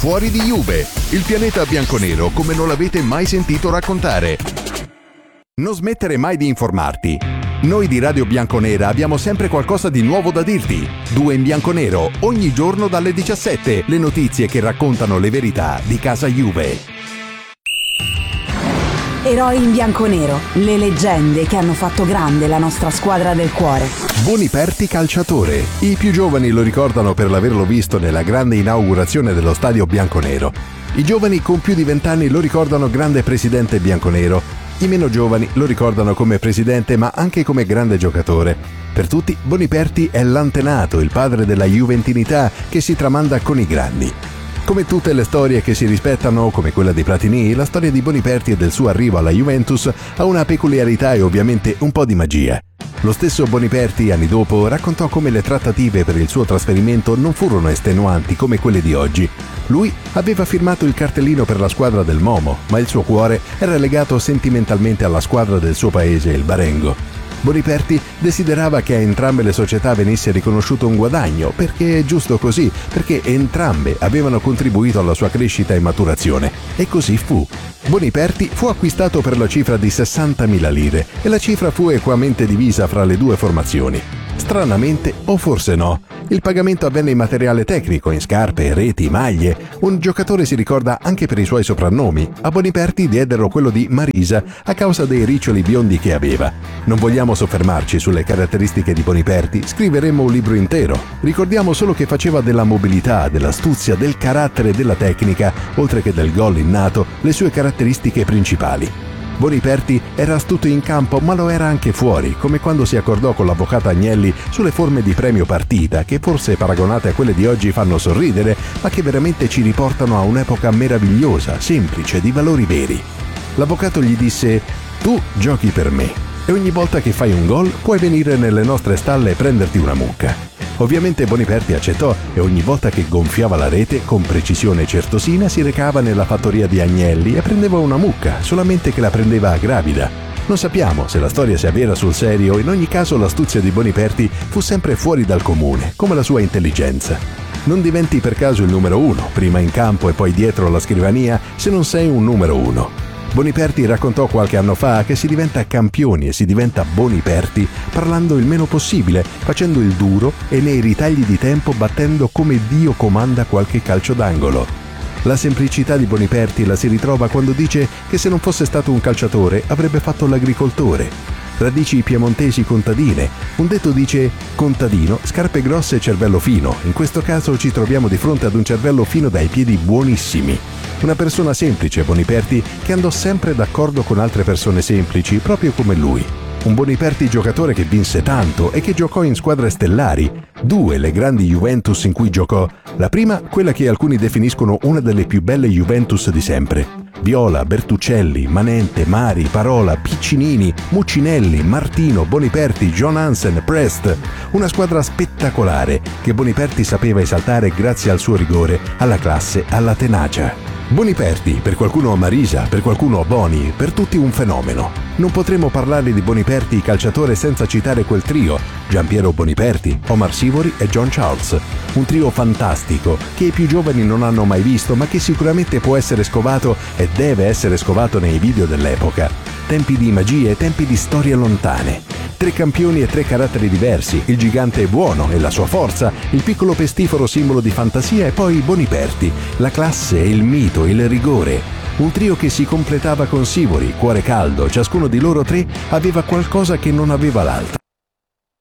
fuori di Juve, il pianeta bianconero come non l'avete mai sentito raccontare. Non smettere mai di informarti. Noi di Radio Bianconera abbiamo sempre qualcosa di nuovo da dirti. 2 in bianconero, ogni giorno dalle 17, le notizie che raccontano le verità di casa Juve. Eroi in bianconero, le leggende che hanno fatto grande la nostra squadra del cuore. Boniperti calciatore. I più giovani lo ricordano per l'averlo visto nella grande inaugurazione dello stadio bianconero. I giovani con più di 20 anni lo ricordano grande presidente bianconero. I meno giovani lo ricordano come presidente ma anche come grande giocatore. Per tutti Boniperti è l'antenato, il padre della juventinità che si tramanda con i grandi. Come tutte le storie che si rispettano, come quella di Platini, la storia di Boniperti e del suo arrivo alla Juventus ha una peculiarità e ovviamente un po' di magia. Lo stesso Boniperti, anni dopo, raccontò come le trattative per il suo trasferimento non furono estenuanti come quelle di oggi. Lui aveva firmato il cartellino per la squadra del Momo, ma il suo cuore era legato sentimentalmente alla squadra del suo paese, il Barengo. Boniperti desiderava che a entrambe le società venisse riconosciuto un guadagno, perché è giusto così, perché entrambe avevano contribuito alla sua crescita e maturazione. E così fu. Boniperti fu acquistato per la cifra di 60.000 lire e la cifra fu equamente divisa fra le due formazioni. Stranamente, o forse no, il pagamento avvenne in materiale tecnico, in scarpe, reti, maglie. Un giocatore si ricorda anche per i suoi soprannomi. A Boniperti diedero quello di Marisa a causa dei riccioli biondi che aveva. Non vogliamo soffermarci sulle caratteristiche di Boniperti, scriveremmo un libro intero. Ricordiamo solo che faceva della mobilità, dell'astuzia, del carattere e della tecnica, oltre che del gol innato, le sue caratteristiche principali. Boniperti era astuto in campo, ma lo era anche fuori, come quando si accordò con l'avvocato Agnelli sulle forme di premio partita, che forse paragonate a quelle di oggi fanno sorridere, ma che veramente ci riportano a un'epoca meravigliosa, semplice, di valori veri. L'avvocato gli disse: «Tu giochi per me, e ogni volta che fai un gol puoi venire nelle nostre stalle e prenderti una mucca». Ovviamente Boniperti accettò e ogni volta che gonfiava la rete, con precisione certosina, si recava nella fattoria di Agnelli e prendeva una mucca, solamente che la prendeva gravida. Non sappiamo se la storia sia vera sul serio, in ogni caso l'astuzia di Boniperti fu sempre fuori dal comune, come la sua intelligenza. Non diventi per caso il numero 1, prima in campo e poi dietro la scrivania, se non sei un numero 1. Boniperti raccontò qualche anno fa che si diventa campioni e si diventa Boniperti parlando il meno possibile, facendo il duro e nei ritagli di tempo battendo come Dio comanda qualche calcio d'angolo. La semplicità di Boniperti la si ritrova quando dice che se non fosse stato un calciatore avrebbe fatto l'agricoltore. Radici piemontesi contadine. Un detto dice contadino, scarpe grosse e cervello fino. In questo caso ci troviamo di fronte ad un cervello fino dai piedi buonissimi. Una persona semplice, Boniperti, che andò sempre d'accordo con altre persone semplici, proprio come lui. Un Boniperti giocatore che vinse tanto e che giocò in squadre stellari. 2 le grandi Juventus in cui giocò. La prima, quella che alcuni definiscono una delle più belle Juventus di sempre. Viola, Bertuccelli, Manente, Mari, Parola, Piccinini, Muccinelli, Martino, Boniperti, John Hansen, Prest. Una squadra spettacolare che Boniperti sapeva esaltare grazie al suo rigore, alla classe, alla tenacia. Boniperti, per qualcuno Marisa, per qualcuno Boni, per tutti un fenomeno. Non potremo parlare di Boniperti calciatore senza citare quel trio, Giampiero Boniperti, Omar Sivori e John Charles. Un trio fantastico che i più giovani non hanno mai visto, ma che sicuramente può essere scovato e deve essere scovato nei video dell'epoca. Tempi di magie, tempi di storie lontane. 3 campioni e 3 caratteri diversi, il gigante buono e la sua forza, il piccolo pestifero simbolo di fantasia e poi Boniperti, la classe, il mito, il rigore. Un trio che si completava con Sivori, cuore caldo, ciascuno di loro 3 aveva qualcosa che non aveva l'altro.